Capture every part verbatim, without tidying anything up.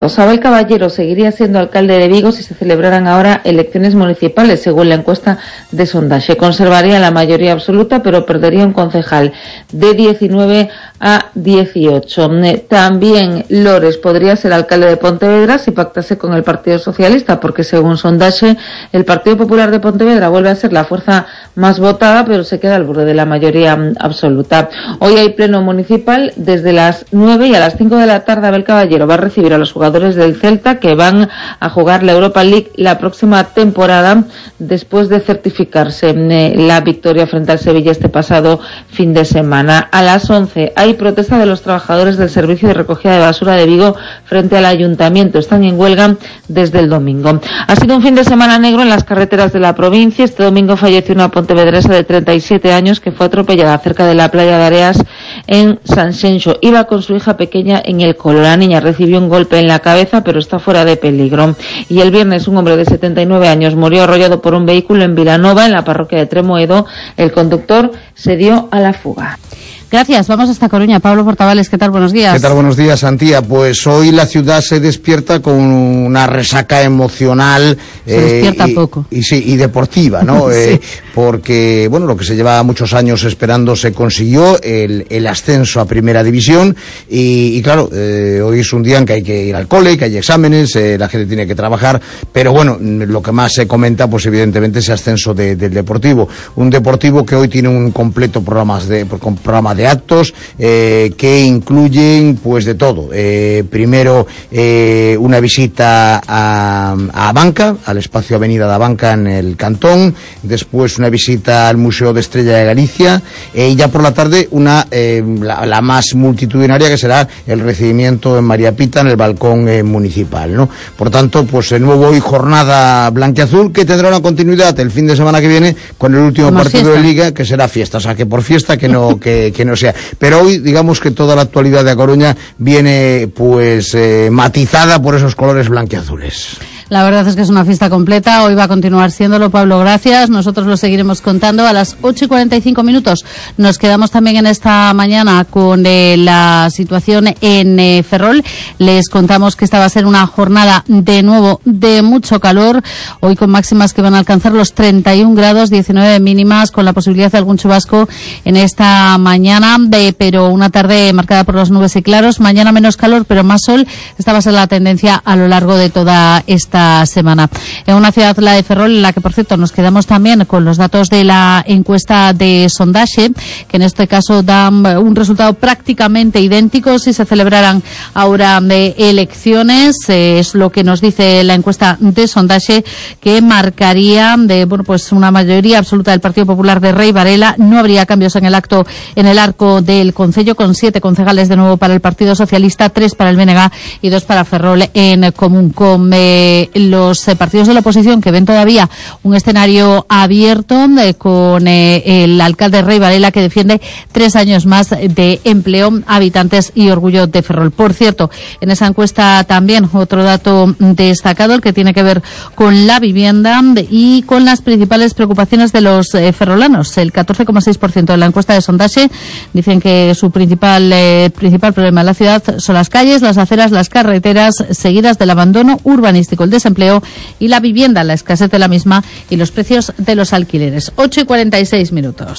Carlos. Abel Caballero seguiría siendo alcalde de Vigo si se celebraran ahora elecciones municipales, según la encuesta de sondaje. Conservaría la mayoría absoluta, pero perdería un concejal de diecinueve a dieciocho. También Lores podría ser alcalde de Pontevedra si pactase con el Partido Socialista, porque según sondaje el Partido Popular de Pontevedra vuelve a ser la fuerza más votada, pero se queda al borde de la mayoría absoluta. Hoy hay pleno municipal desde las nueve y a las cinco de la tarde Abel Caballero va a recibir a los jugadores del Celta que van a jugar la Europa League la próxima temporada después de certificarse la victoria frente al Sevilla este pasado fin de semana. A las once hay protesta de los trabajadores del servicio de recogida de basura de Vigo frente al ayuntamiento. Están en huelga desde el domingo. Ha sido un fin de semana negro en las carreteras de la provincia. Este domingo falleció una pontevedresa de treinta y siete años que fue atropellada cerca de la playa de Areas en Sanxenxo. Iba con su hija pequeña en el colo. La niña recibió un golpe en la cabeza, pero está fuera de peligro. Y el viernes un hombre de setenta y nueve años murió arrollado por un vehículo en Vilanova, en la parroquia de Tremoedo. El conductor se dio a la fuga. Gracias, vamos hasta Coruña. Pablo Portavales, ¿qué tal? Buenos días. ¿Qué tal? Buenos días, Antía. Pues hoy la ciudad se despierta con una resaca emocional. Se eh, despierta y, poco. Y sí, y deportiva, ¿no? sí. eh, porque, bueno, lo que se lleva muchos años esperando se consiguió, el, el ascenso a Primera División. Y, y claro, eh, hoy es un día en que hay que ir al cole, que hay exámenes, eh, la gente tiene que trabajar. Pero bueno, lo que más se comenta, pues evidentemente, ese ascenso de, del Deportivo. Un Deportivo que hoy tiene un completo programa de, programa de de actos eh, que incluyen pues de todo. Eh, primero eh, una visita a, a Abanca, al espacio Avenida da Banca en el Cantón, después una visita al Museo de Estrella de Galicia eh, y ya por la tarde una eh, la, la más multitudinaria que será el recibimiento en María Pita en el balcón eh, municipal, ¿no? Por tanto, pues de nuevo hoy jornada blanquiazul que tendrá una continuidad el fin de semana que viene con el último Como partido fiesta. de Liga, que será fiesta, o sea que por fiesta que no que, que no sea. Pero hoy, digamos que toda la actualidad de A Coruña viene, pues, eh, matizada por esos colores blanquiazules. La verdad es que es una fiesta completa. Hoy va a continuar siéndolo, Pablo, gracias. Nosotros lo seguiremos contando a las ocho y cuarenta y cinco minutos. Nos quedamos también en esta mañana con eh, la situación en eh, Ferrol. Les contamos que esta va a ser una jornada de nuevo de mucho calor. Hoy con máximas que van a alcanzar los treinta y un grados, diecinueve mínimas, con la posibilidad de algún chubasco en esta mañana, de, pero una tarde marcada por las nubes y claros. Mañana menos calor, pero más sol. Esta va a ser la tendencia a lo largo de toda esta semana. En una ciudad, la de Ferrol, en la que, por cierto, nos quedamos también con los datos de la encuesta de sondaje, que en este caso dan un resultado prácticamente idéntico si se celebraran ahora de elecciones. Eh, es lo que nos dice la encuesta de sondaje, que marcaría de, bueno, pues una mayoría absoluta del Partido Popular de Rey Varela. No habría cambios en el acto, en el arco del concello, con siete concejales de nuevo para el Partido Socialista, tres para el B N G y dos para Ferrol en común, con eh, los eh, partidos de la oposición que ven todavía un escenario abierto eh, con eh, el alcalde Rey Varela, que defiende tres años más de empleo, habitantes y orgullo de Ferrol. Por cierto, en esa encuesta también otro dato destacado, el que tiene que ver con la vivienda y con las principales preocupaciones de los eh, ferrolanos. El catorce coma seis por ciento de la encuesta de sondaje dicen que su principal eh, principal problema en la ciudad son las calles, las aceras, las carreteras, seguidas del abandono urbanístico, el desempleo y la vivienda, la escasez de la misma y los precios de los alquileres. ocho y cuarenta y seis minutos.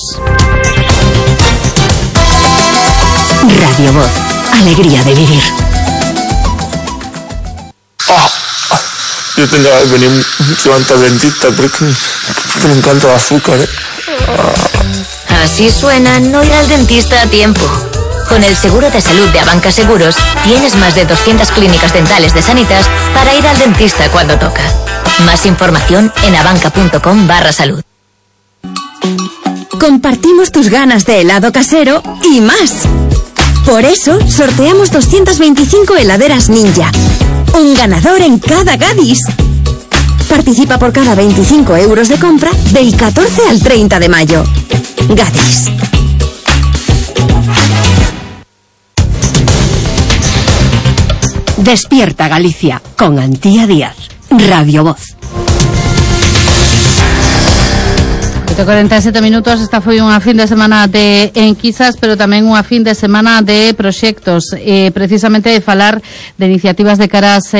Radio Voz, alegría de vivir. Oh, yo tendría que venir mucho antes al dentista porque me encanta el azúcar, ¿eh? Oh. Así suena no ir al dentista a tiempo. Con el seguro de salud de Abanca Seguros tienes más de doscientas clínicas dentales de Sanitas para ir al dentista cuando toca. Más información en abanca.com barra salud. Compartimos tus ganas de helado casero y más. Por eso sorteamos doscientas veinticinco heladeras Ninja. Un ganador en cada Gadis. Participa por cada veinticinco euros de compra del catorce al treinta de mayo. Gadis. Despierta Galicia con Antía Díaz. Radio Voz. cuarenta y siete minutos. Esta foi unha fin de semana de enquisas, pero tamén unha fin de semana de proxectos, eh, precisamente de falar de iniciativas de caras